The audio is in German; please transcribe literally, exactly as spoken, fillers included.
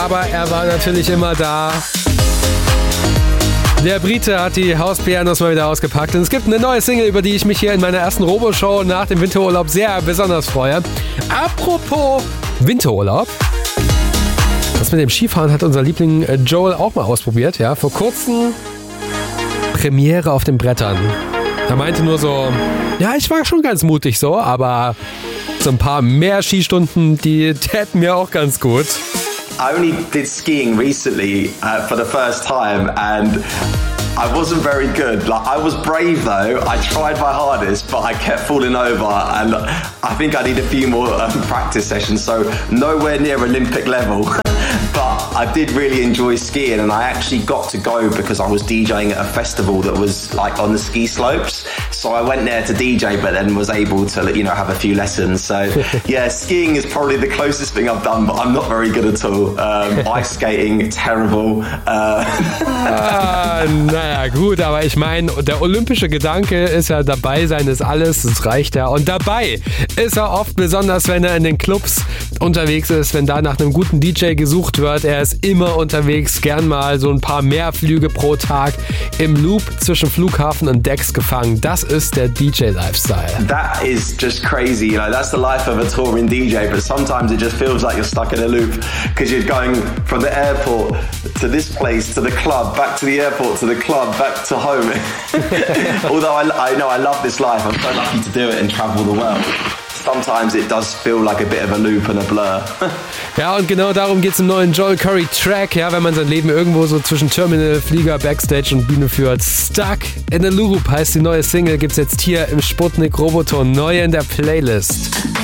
aber er war natürlich immer da. Der Brite hat die Hauspianos mal wieder ausgepackt und es gibt eine neue Single, über die ich mich hier in meiner ersten Robo-Show nach dem Winterurlaub sehr besonders freue. Apropos Winterurlaub. Das mit dem Skifahren hat unser Liebling Joel auch mal ausprobiert. Ja, vor kurzem Premiere auf den Brettern. Er meinte nur so, ja, ich war schon ganz mutig so, aber so ein paar mehr Skistunden, die täten mir auch ganz gut. I only did skiing recently uh, for the first time and I wasn't very good. Like, I was brave though. I tried my hardest, but I kept falling over and I think I need a few more um, practice sessions, so nowhere near Olympic level. But I did really enjoy skiing and I actually got to go because I was DJing at a festival that was like on the ski slopes. So I went there to D J but then was able to, you know, have a few lessons. So yeah, skiing is probably the closest thing I've done, but I'm not very good at all. Um, ice skating, terrible. Uh ah, naja, gut, aber ich meine, der olympische Gedanke ist ja, dabei sein ist alles, das reicht ja. Und dabei ist er oft, besonders wenn er in den Clubs unterwegs ist, wenn da nach einem guten D J gesucht wird. Er ist immer unterwegs, gern mal so ein paar mehr Flüge pro Tag im Loop zwischen Flughafen und Decks gefangen. Das ist der D J-Lifestyle. That is just crazy. You know, that's the life of a touring D J, but sometimes it just feels like you're stuck in a loop because you're going from the airport to this place, to the club, back to the airport, to the club, back to home. Although I, I know I love this life, I'm so lucky to do it and travel the world. Sometimes it does feel like a bit of a loop and a blur. Ja, und genau darum geht's im neuen Joel Curry Track, ja, wenn man sein Leben irgendwo so zwischen Terminal, Flieger, Backstage und Bühne führt. Stuck in a Loop heißt die neue Single, gibt's jetzt hier im Sputnik Roboton neu in der Playlist.